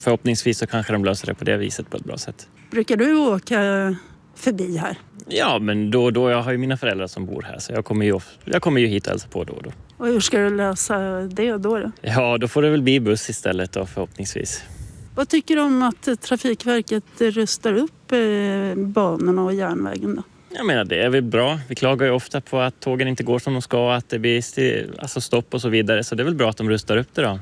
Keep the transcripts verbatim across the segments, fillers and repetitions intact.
Förhoppningsvis så kanske de löser det på det viset på ett bra sätt. Brukar du åka förbi här? Ja, men då och då. Jag har ju mina föräldrar som bor här, så jag kommer ju, jag kommer ju hit och hälsa på då och då. Och hur ska du lösa det då då? Ja, då får det väl bli buss istället då, förhoppningsvis. Vad tycker du om att Trafikverket rustar upp eh, banorna och järnvägen då? Jag menar, det är väl bra. Vi klagar ju ofta på att tågen inte går som de ska, att det blir st- alltså stopp och så vidare. Så det är väl bra att de rustar upp det då.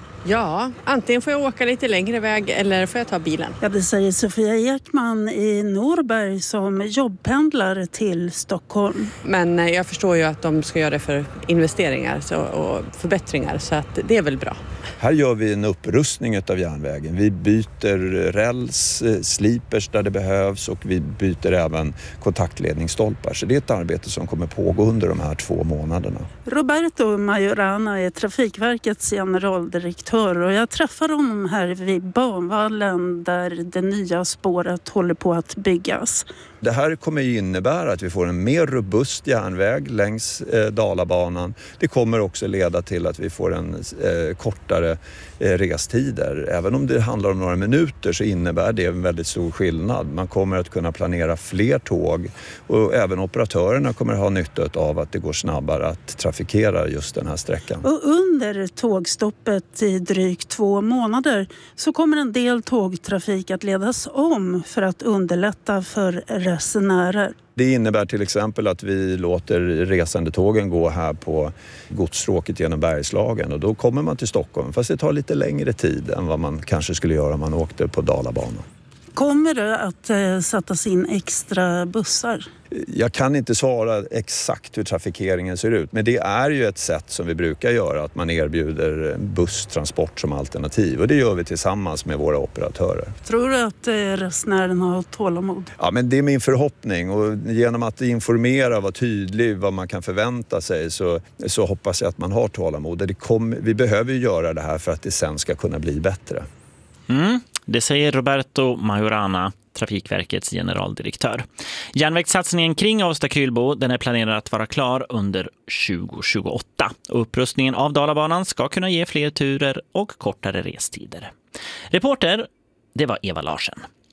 Ja, antingen får jag åka lite längre väg eller får jag ta bilen. Ja, det säger Sofia Ekman i Norberg som jobbpendlar till Stockholm. Men jag förstår ju att de ska göra det för investeringar så, och förbättringar, så att det är väl bra. Här gör vi en upprustning av järnvägen. Vi byter räls, slipers där det behövs och vi byter även kontaktledningsstolpar. Så det är ett arbete som kommer pågå under de här två månaderna. Roberto Majorana är Trafikverkets generaldirektör och jag träffar honom här vid banvallen där det nya spåret håller på att byggas. Det här kommer ju innebära att vi får en mer robust järnväg längs eh, Dalabanan. Det kommer också leda till att vi får en eh, kortare eh, restider. Även om det handlar om några minuter så innebär det en väldigt stor skillnad. Man kommer att kunna planera fler tåg och även operatörerna kommer att ha nytta av att det går snabbare att trafikera just den här sträckan. Och under tågstoppet i drygt två månader så kommer en del tågtrafik att ledas om för att underlätta för resenärer. Det innebär till exempel att vi låter resandetågen gå här på godsstråket genom Bergslagen och då kommer man till Stockholm, fast det tar lite längre tid än vad man kanske skulle göra om man åkte på Dalabanan. Kommer det att eh, sättas in extra bussar? Jag kan inte svara exakt hur trafikeringen ser ut, men det är ju ett sätt som vi brukar göra, att man erbjuder busstransport som alternativ och det gör vi tillsammans med våra operatörer. Tror du att eh, resenärerna har tålamod? Ja, men det är min förhoppning och genom att informera, vara tydlig vad man kan förvänta sig så, så hoppas jag att man har tålamod. Det kom, vi behöver ju göra det här för att det sen ska kunna bli bättre. Mm. Det säger Roberto Majorana, Trafikverkets generaldirektör. Järnvägssatsningen kring Avesta-Krylbo den är planerad att vara klar under tjugo tjugoåtta. Upprustningen av Dalabanan ska kunna ge fler turer och kortare restider. Reporter, det var Eva Larsen.